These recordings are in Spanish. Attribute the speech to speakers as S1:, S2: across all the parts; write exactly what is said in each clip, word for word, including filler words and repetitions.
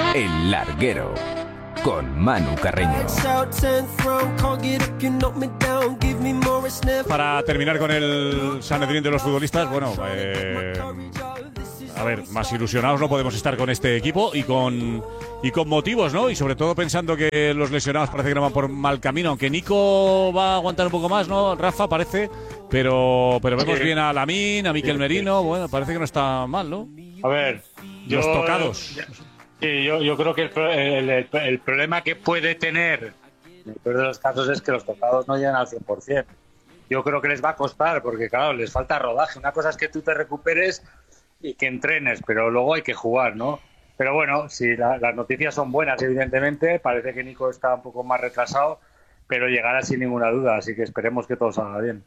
S1: El Larguero, con Manu Carreño.
S2: Para terminar con el Sanedrín de los futbolistas, bueno, eh, a ver, más ilusionados no podemos estar con este equipo y con y con motivos, ¿no? Y sobre todo pensando que los lesionados parece que no van por mal camino, aunque Nico va a aguantar un poco más, ¿no? Rafa parece, pero pero vemos bien a Lamine, a Mikel Merino, bueno, parece que no está mal, ¿no?
S3: A ver,
S2: los
S3: yo,
S2: tocados.
S3: Sí, yo, yo creo que el, el, el, el problema que puede tener en el peor de los casos es que los tocados no llegan al cien por ciento. Yo creo que les va a costar porque, claro, les falta rodaje. Una cosa es que tú te recuperes y que entrenes, pero luego hay que jugar, ¿no? Pero bueno, si la, las noticias son buenas, evidentemente, parece que Nico está un poco más retrasado, pero llegará sin ninguna duda, así que esperemos que todo salga bien.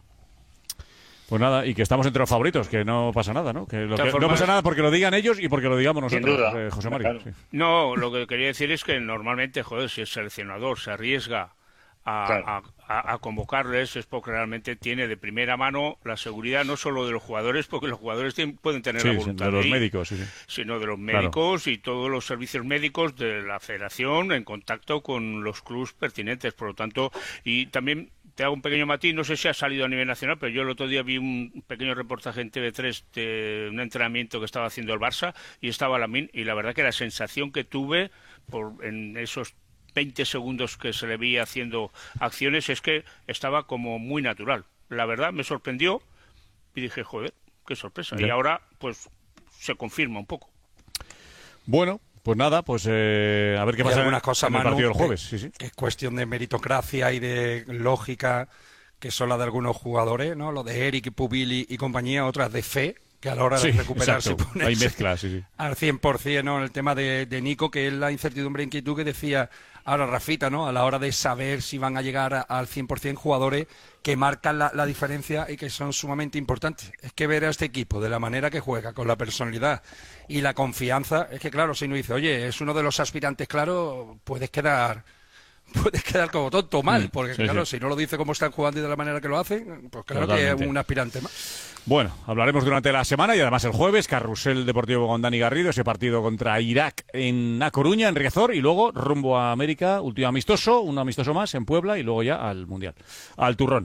S2: Pues nada, y que estamos entre los favoritos, que no pasa nada, ¿no? Que, lo que
S4: formas,
S2: no pasa nada porque lo digan ellos y porque lo digamos nosotros,
S3: sin duda.
S2: eh, José Mario.
S3: Claro.
S2: Sí.
S4: No, lo que quería decir es que normalmente, joder, si el seleccionador se arriesga a,
S3: Claro.
S4: a, a, a convocarles es porque realmente tiene de primera mano la seguridad no solo de los jugadores, porque los jugadores tienen, pueden tener
S2: Sí,
S4: la
S2: sí,
S4: voluntad
S2: de los
S4: ir,
S2: médicos, sí, sí.
S4: sino de los médicos y todos los servicios médicos de la federación en contacto con los clubes pertinentes. Por lo tanto, y también te hago un pequeño matiz, no sé si ha salido a nivel nacional, pero yo el otro día vi un pequeño reportaje en T V tres de un entrenamiento que estaba haciendo el Barça y estaba Lamine, y la verdad que la sensación que tuve por en esos veinte segundos que se le veía haciendo acciones es que estaba como muy natural. La verdad me sorprendió y dije, joder, qué sorpresa.
S2: Ya.
S4: Y ahora pues se confirma un poco.
S2: Bueno, pues nada, pues eh, a ver qué
S5: Y
S2: pasa en,
S5: algunas cosas,
S2: en el
S5: Manu,
S2: partido del
S5: que-
S2: jueves. Sí, sí.
S5: que es cuestión de meritocracia y de lógica, que son las de algunos jugadores, ¿no? Lo de Eric, Pubili y compañía, otras de fe, que a la hora
S2: Sí,
S5: de recuperarse
S2: exacto.
S5: ponerse
S2: Hay mezclas, sí, sí.
S5: al cien por ciento, ¿no? En el tema de, de Nico, que es la incertidumbre e inquietud que decía ahora Rafita, ¿no? A la hora de saber si van a llegar a- al cien por ciento jugadores que marcan la, la diferencia y que son sumamente importantes. Es que ver a este equipo de la manera que juega, con la personalidad y la confianza, es que claro, si uno dice, oye, es uno de los aspirantes, claro, puedes quedar... Puedes quedar como tonto o mal,
S2: Mm,
S5: porque
S2: sí,
S5: claro,
S2: sí.
S5: si no lo dice cómo están jugando y de la manera que lo hacen, pues claro
S2: Totalmente.
S5: que es un aspirante más.
S2: Bueno, hablaremos durante la semana y además el jueves, Carrusel Deportivo con Dani Garrido, ese partido contra Irak en A Coruña, en Riazor, y luego rumbo a América, último amistoso, un amistoso más en Puebla y luego ya al Mundial, al Turrón.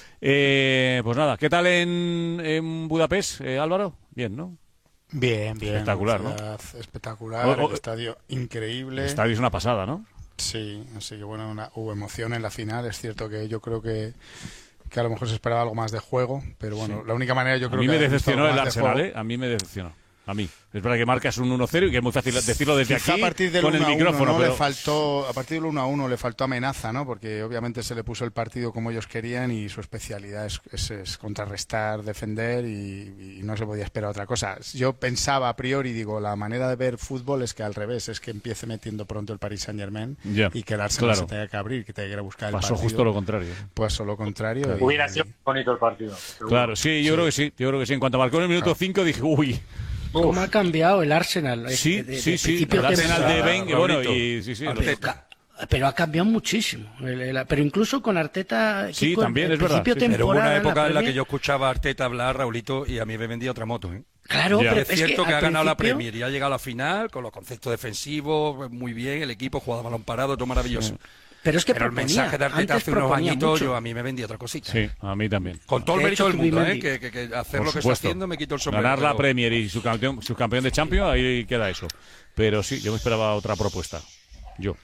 S2: Eh, pues nada, ¿qué tal en, en Budapest, eh, Álvaro? Bien, ¿no?
S6: Bien, bien.
S2: Espectacular, ¿no?
S6: ciudad espectacular,
S2: O- o-
S6: el estadio increíble.
S2: El estadio es una pasada, ¿no?
S6: Sí, así que bueno, una, hubo emoción en la final. Es cierto que yo creo que, que a lo mejor se esperaba algo más de juego, pero bueno,
S2: Sí.
S6: la única manera yo
S2: A
S6: creo
S2: mí
S6: que
S2: me
S6: haber visto
S2: decepcionó
S6: algo
S2: el
S6: más de
S2: Arsenal,
S6: juego.
S2: ¿eh? A mí me decepcionó. A mí. Es verdad que marcas un uno cero y que es muy fácil decirlo desde
S6: Quizá
S2: aquí
S6: a partir del
S2: con el
S6: uno a uno,
S2: micrófono,
S6: ¿no?
S2: pero...
S6: le faltó, a partir del uno a uno le faltó amenaza, ¿no? Porque obviamente se le puso el partido como ellos querían y su especialidad es, es- es contrarrestar, defender y, y no se podía esperar otra cosa. Yo pensaba a priori, digo, la manera de ver fútbol es que al revés, es que empiece metiendo pronto el Paris Saint-Germain
S2: Ya,
S6: y que el Arsenal
S2: claro.
S6: se tenga que abrir, que tenga que ir a buscar el
S2: Pasó
S6: partido.
S2: justo lo contrario.
S6: Pues lo contrario. y-
S3: Hubiera sido bonito el partido. seguro.
S2: Claro, sí, yo creo que sí. Yo creo que sí. En cuanto marcó en el minuto cinco dije, uy...
S7: ¿Cómo ha cambiado el Arsenal?
S2: Sí,
S7: De- de-
S2: sí,
S7: de
S2: sí.
S7: principio
S2: El Arsenal de
S7: temporada.
S2: Wenger, bueno,
S5: Raulito.
S2: y sí, sí.
S7: Pero, ca- pero ha cambiado muchísimo. El- el- pero incluso con Arteta...
S2: Sí,
S7: Kiko,
S2: también,
S7: el
S2: es verdad,
S7: principio
S2: sí, sí.
S5: Pero hubo una
S7: temporada,
S5: época en la
S7: Premier-
S5: que yo escuchaba a Arteta hablar, Raulito, y a mí me vendía otra moto, ¿eh?
S7: Claro,
S2: Ya.
S7: pero
S5: Es cierto que,
S7: al
S5: ha ganado la
S7: principio-
S5: Premier y ha llegado a la final con los conceptos defensivos, muy bien, el equipo jugaba balón parado, todo maravilloso.
S7: Pero es que
S5: Pero el
S7: proponía,
S5: mensaje de Arteta
S7: antes
S5: hace unos
S7: proponía
S5: añitos,
S7: mucho.
S5: yo a mí me vendía otra cosita.
S2: Sí, a mí también.
S5: Con todo el
S7: De
S5: mérito
S7: hecho,
S5: del mundo, ¿eh?
S7: Zubimendi-
S5: Que, que- que hacer
S2: Por
S5: lo que
S2: supuesto.
S5: está haciendo me quito el sombrero.
S2: Ganar la
S5: pero-
S2: Premier y subcampeón, subcampeón de Champions, ahí queda eso. Pero sí, yo me esperaba otra propuesta. Yo.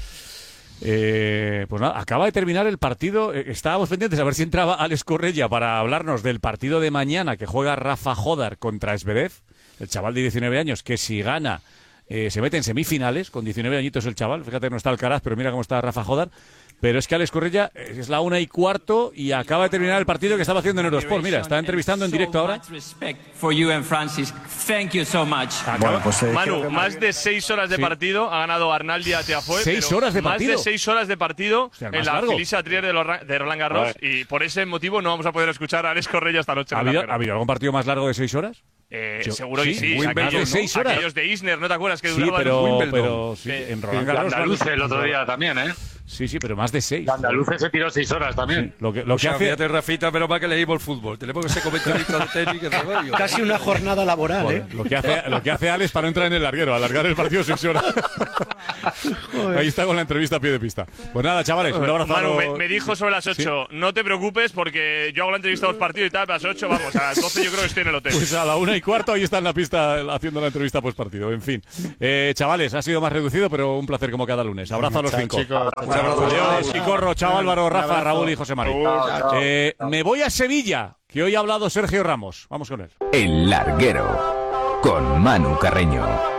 S2: Eh, pues nada, acaba de terminar el partido. Eh, estábamos pendientes a ver si entraba Alex Correia para hablarnos del partido de mañana que juega Rafa Jodar contra Zverev, el chaval de diecinueve años, que si gana eh, se mete en semifinales, con diecinueve añitos el chaval. Fíjate, no está Alcaraz, pero mira cómo está Rafa Jodar. Pero es que Alex Correia eh, es la una y cuarto y acaba de terminar el partido que estaba haciendo en Eurosport. Mira, está entrevistando en directo ahora.
S8: Bueno, pues, eh, creo
S9: Manu,
S8: que
S9: más de seis horas de
S2: Sí.
S9: partido ha ganado Arnaldi a Tiafoe.
S2: ¿Seis
S9: pero
S2: horas de
S9: Más
S2: partido?
S9: de seis horas de partido
S2: Hostia, el
S9: en
S2: más
S9: la
S2: largo.
S9: Felisa Trier de, los Ra- de Roland Garros.
S3: A ver.
S9: Y por ese motivo no vamos a poder escuchar a Alex Correia esta noche.
S2: ¿Ha
S9: en el
S2: habido,
S9: Larguero.
S2: ¿Ha habido algún partido más largo de seis horas?
S9: Eh,
S2: Yo-
S9: seguro
S2: sí,
S9: que sí.
S2: Wimbledon,
S9: aquellos,
S2: ¿no? seis horas.
S9: aquellos de Isner, ¿no te acuerdas? Que
S2: Sí,
S9: duraban
S2: pero,
S5: Wimbledon.
S2: pero sí,
S9: Sí.
S2: en Roland Garros.
S3: Andaluz el otro día también, ¿eh?
S2: Sí, sí, pero más de seis.
S3: El andaluces se tiró seis horas también.
S2: Sí, lo que, lo
S5: O
S2: que
S5: sea,
S2: hace...
S5: fíjate, Rafita, pero para que leímos el fútbol. Tenemos ese comentarista de tenis que es rollo.
S7: Casi una jornada laboral,
S2: Joder,
S7: ¿eh?
S2: lo que hace lo que hace Alex para no entrar en el larguero, alargar el partido seis horas. Ahí está con la entrevista a pie de pista. Pues nada, chavales, un abrazo.
S9: Manu, me, me dijo sobre las ocho, ¿sí? No te preocupes porque yo hago la entrevista a los partidos y tal, a las ocho, vamos, a las doce yo creo que estoy en el hotel.
S2: Pues a la una y cuarto ahí está en la pista haciendo la entrevista post partido. En fin, eh, chavales, ha sido más reducido, pero un placer como cada lunes. Abrazo a los
S6: Chao,
S2: cinco.
S6: chicos.
S2: Adiós, y corro, chao Álvaro, Rafa, Raúl y José María. Eh, me voy a Sevilla, que hoy ha hablado Sergio Ramos. Vamos con él.
S1: El Larguero con Manu Carreño.